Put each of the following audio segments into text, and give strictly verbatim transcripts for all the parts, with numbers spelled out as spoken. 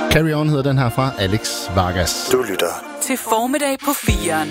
Carry On hedder den her fra Alex Vargas. Du lytter til Formiddag på firen.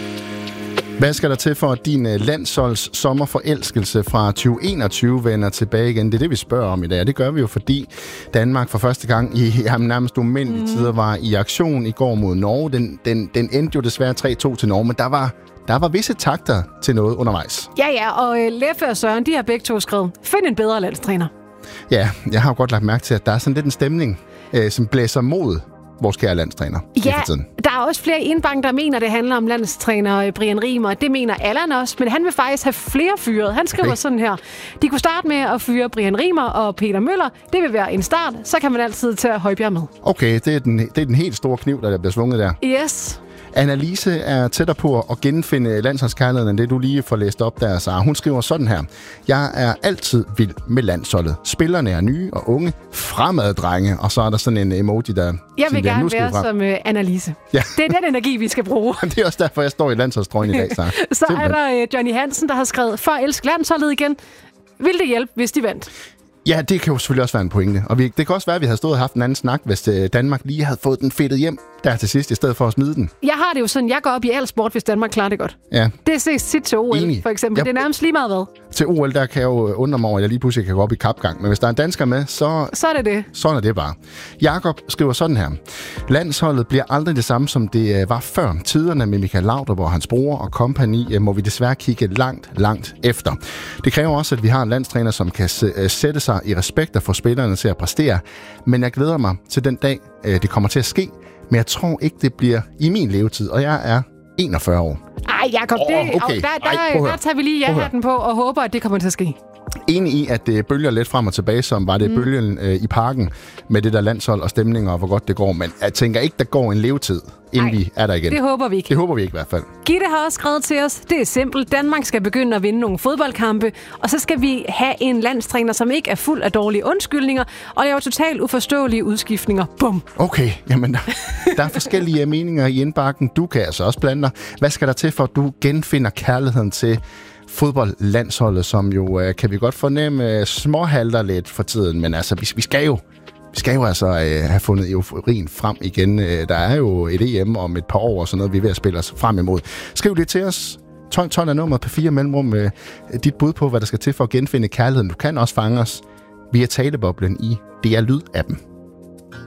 Hvad skal der til for, at din landsholds sommerforelskelse fra tyve enogtyve vender tilbage igen? Det er det, vi spørger om i dag. Det gør vi jo, fordi Danmark for første gang i jamen, nærmest umindelige mm. tider var i aktion i går mod Norge. Den, den, den endte jo desværre tre to til Norge, men der var, der var visse takter til noget undervejs. Ja, ja, og uh, Leffe og Søren, de har begge to skrevet, find en bedre landstræner. Ja, jeg har jo godt lagt mærke til, at der er sådan lidt en stemning, øh, som blæser mod vores kære landstræner. Ja, der er også flere i indbanken, der mener, det handler om landstræner Brian Riemer. Det mener Allan også, men han vil faktisk have flere fyret. Han skriver okay. sådan her. De kunne starte med at fyre Brian Riemer og Peter Møller. Det vil være en start. Så kan man altid tage Højbjerg med. Okay, det er den, det er den helt store kniv, der bliver svunget der. Yes. Annalise er tættere på at genfinde landsholdskærligheden, end det du lige får læst op der, Sara. Hun skriver sådan her. Jeg er altid vild med landsholdet. Spillerne er nye og unge, fremad drenge, og så er der sådan en emoji, der... Jeg vil gerne være frem. som uh, Annalise. Ja. Det er den energi, vi skal bruge. Det er også derfor, jeg står i landsholdstrøjen i dag, Sara. Så Simpelthen. er der uh, Johnny Hansen, der har skrevet, for at elske landsholdet igen, vil det hjælpe, hvis de vandt? Ja, det kan jo selvfølgelig også være en pointe. Og vi, det kan også være, at vi havde stået og haft en anden snak, hvis Danmark lige havde fået den fedtet hjem der til sidst, i stedet for at smide den. Jeg har det jo sådan, jeg går op i al sport, hvis Danmark klarer det godt. Ja. Det ses sit til O L, Enig. for eksempel. Ja. Det er nærmest lige meget hvad. Til O L, der kan jeg jo undre mig over, at jeg lige pludselig kan gå op i kapgang. Men hvis der er en dansker med, så... Så er det det. Sådan er det bare. Jakob skriver sådan her. Landsholdet bliver aldrig det samme, som det var før. Tiderne med Michael Laudrup og hans bror og kompagni må vi desværre kigge langt, langt efter. Det kræver også, at vi har en landstræner, som kan sætte sig i respekt og få spillerne til at præstere. Men jeg glæder mig til den dag, det kommer til at ske. Men jeg tror ikke, det bliver i min levetid, og jeg er enogfyrre år. Ej, Jacob, det, oh, okay. der, der, Ej, der tager vi lige ja-hatten på og håber, at det kommer til at ske. Enig i, at det bølger lidt frem og tilbage, som var det mm. bølgen øh, i parken med det der landshold og stemninger og hvor godt det går. Men jeg tænker ikke, der går en levetid, inden Ej, vi er der igen. Det håber vi ikke. Det håber vi ikke i hvert fald. Gitte har også skrevet til os, det er simpelt. Danmark skal begynde at vinde nogle fodboldkampe, og så skal vi have en landstræner, som ikke er fuld af dårlige undskyldninger, og laver totalt uforståelige udskiftninger. Bum. Okay, jamen der, der er forskellige meninger i indbakken. Du kan altså også blande dig. Hvad skal der til, for at du genfinder kærligheden til fodboldlandsholdet, som jo, øh, kan vi godt fornemme, småhalter lidt for tiden, men altså, vi, vi skal jo vi skal jo altså øh, have fundet euforien frem igen. Øh, der er jo et E M om et par år og sådan noget, vi er ved at spille os frem imod. Skriv det til os. tolv tolv er nummeret på fire mellemrum med øh, dit bud på, hvad der skal til for at genfinde kærligheden. Du kan også fange os via taleboblen i D R Lyd-appen.